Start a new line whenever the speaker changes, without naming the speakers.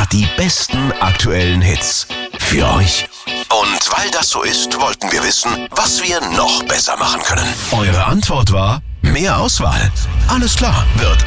die besten aktuellen Hits. Für euch. Und weil das so ist, wollten wir wissen, was wir noch besser machen können. Eure Antwort war: mehr Auswahl. Alles klar, wird